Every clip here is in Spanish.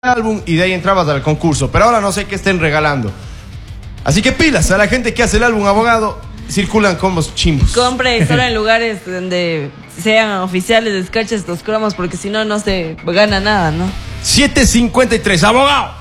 álbum y de ahí entrabas al concurso, pero ahora no sé qué estén regalando. Así que pilas a la gente que hace el álbum, abogado, circulan combos chimbos. Compre solo en lugares donde sean oficiales, descache estos cromos, porque si no, no se gana nada, ¿no? 7:53, abogado.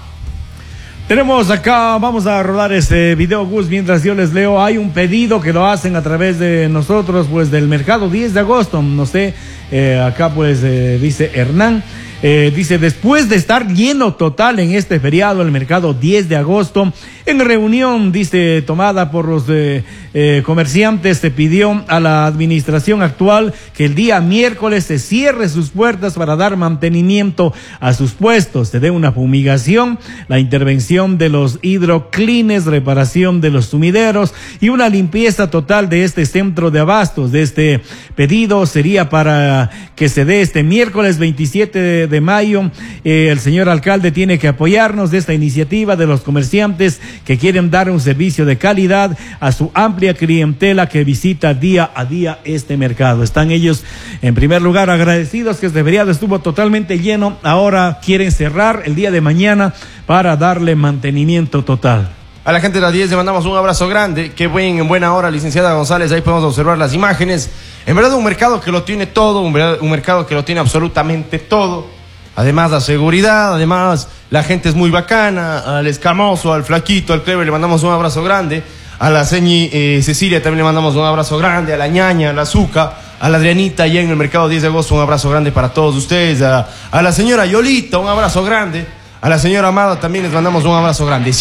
Tenemos acá, vamos a rodar este video, Gus, mientras yo les leo. Hay un pedido que lo hacen a través de nosotros, pues del mercado 10 de agosto, no sé, acá pues dice Hernán. Dice, después de estar lleno total en este feriado, el mercado 10 de agosto, en reunión, dice, tomada por los comerciantes, se pidió a la administración actual que el día miércoles se cierre sus puertas para dar mantenimiento a sus puestos, se dé una fumigación, la intervención de los hidroclines, reparación de los sumideros y una limpieza total de este centro de abastos. De este pedido sería para que se dé este miércoles 27 de mayo. El señor alcalde tiene que apoyarnos de esta iniciativa de los comerciantes que quieren dar un servicio de calidad a su amplia clientela que visita día a día este mercado. Están ellos en primer lugar agradecidos que este feriado estuvo totalmente lleno. Ahora quieren cerrar el día de mañana para darle mantenimiento total. A la gente de la 10 le mandamos un abrazo grande. Qué en buena hora, licenciada González. Ahí podemos observar las imágenes. En verdad, un mercado que lo tiene todo, un mercado que lo tiene absolutamente todo. Además, la seguridad, además, la gente es muy bacana. Al escamoso, al flaquito, al Clever le mandamos un abrazo grande. A la señi Cecilia también le mandamos un abrazo grande. A la ñaña, a la Zuca, a la Adrianita, allá en el mercado 10 de agosto, un abrazo grande para todos ustedes. A la señora Yolita, un abrazo grande. A la señora Amada también les mandamos un abrazo grande.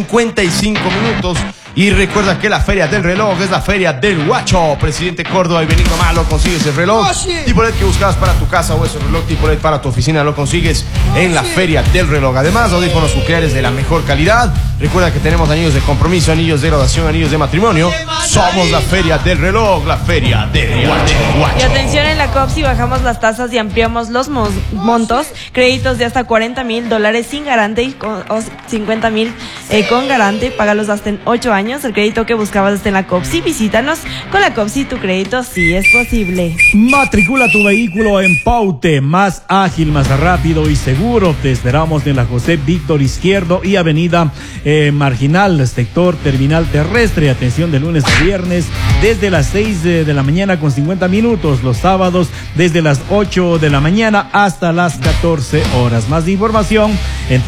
7:55 minutos. Y recuerda que la Feria del Reloj es la Feria del Guacho. Presidente Córdoba y Benito Malo, consigues el reloj. Tipo LED que buscabas para tu casa o ese reloj tipo LED para tu oficina lo consigues en la Feria del Reloj. Además, audífonos nucleares de la mejor calidad. Recuerda que tenemos anillos de compromiso, anillos de graduación, anillos de matrimonio. Somos la Feria del Reloj, la Feria del Guacho. Y atención, en la COPSI bajamos las tasas y ampliamos los montos. Créditos de hasta $40,000 sin garante o 50,000 con garante. Págalos hasta en 8 años. El crédito que buscabas está en la COPSI. Visítanos. Con la COPSI tu crédito sí es posible. Matricula tu vehículo en Paute, más ágil, más rápido y seguro. Te esperamos en la José Víctor Izquierdo y Avenida Marginal, sector terminal terrestre. Atención de lunes a viernes desde las 6 de la mañana con 50 minutos. Los sábados desde las 8 de la mañana hasta las 14 horas. Más información en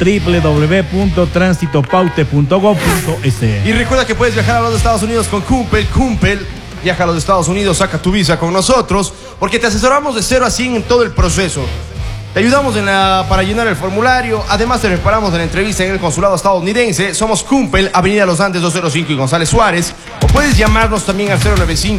www.transitopaute.gov.es. Y recuerda que puedes viajar a los Estados Unidos con Cumpel. Viaja a los Estados Unidos, saca tu visa con nosotros, porque te asesoramos de 0 a 100 en todo el proceso. Te ayudamos para llenar el formulario. Además, te preparamos de la entrevista en el consulado estadounidense. Somos Cumpel, Avenida Los Andes 205 y González Suárez. O puedes llamarnos también al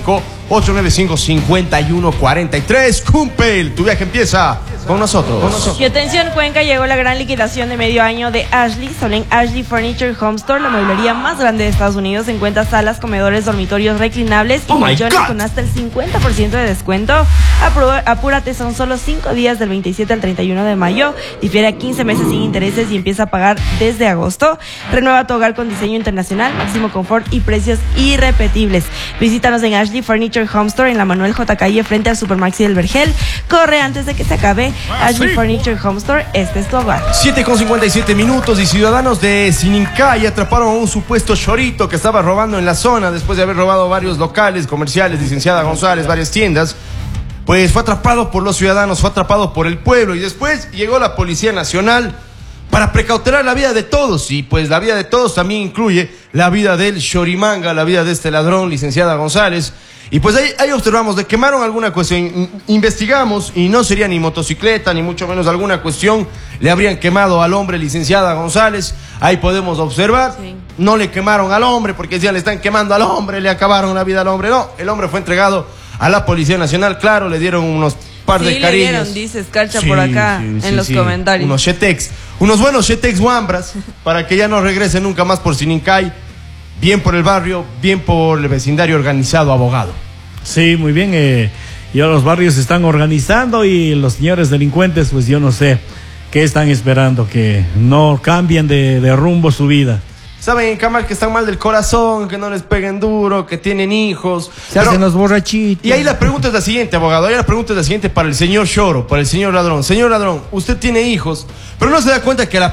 095-895-5143. Cumpel, tu viaje empieza con nosotros. Y atención, Cuenca, llegó la gran liquidación de medio año de Ashley. Solo en Ashley Furniture Home Store, la mueblería más grande de Estados Unidos, encuentra salas, comedores, dormitorios reclinables y millones con hasta el 50% de descuento. Apúrate, son solo 5 días del 27 al 31 de mayo. Difiere a 15 meses sin intereses y empieza a pagar desde agosto. Renueva tu hogar con diseño internacional, máximo confort y precios irrepetibles. Visítanos en Ashley Furniture Home Store en la Manuel J. Calle frente al Supermaxi del Vergel. Corre antes de que se acabe. Ashley Furniture Home Store, este es tu hogar. 7:57 minutos y ciudadanos de Sinincay atraparon a un supuesto chorito que estaba robando en la zona después de haber robado varios locales comerciales, licenciada González, varias tiendas. Pues fue atrapado por los ciudadanos, fue atrapado por el pueblo y después llegó la Policía Nacional para precautelar la vida de todos. Y pues la vida de todos también incluye la vida del chorimanga, la vida de este ladrón, licenciada González. Y pues ahí observamos, le quemaron alguna cuestión, investigamos y no sería ni motocicleta, ni mucho menos alguna cuestión, le habrían quemado al hombre, licenciada González, ahí podemos observar, sí. No le quemaron al hombre porque ya le están quemando al hombre, le acabaron la vida al hombre, no, el hombre fue entregado a la Policía Nacional, claro, le dieron unos par de cariños. Le dieron, dice Escarcha por acá en los comentarios. Unos Shetex, unos buenos Shetex Wambras, para que ya no regrese nunca más por Sinincay. Bien por el barrio, bien por el vecindario organizado, abogado. Sí, muy bien. Ya los barrios se están organizando y los señores delincuentes, pues yo no sé qué están esperando, que no cambien de rumbo su vida. Saben en Camal que están mal del corazón, que no les peguen duro, que tienen hijos. Se hacen los borrachitos. Y ahí la pregunta es la siguiente, abogado. Ahí la pregunta es la siguiente para el señor Choro, para el señor ladrón. Señor ladrón, usted tiene hijos, Pero no se da cuenta que la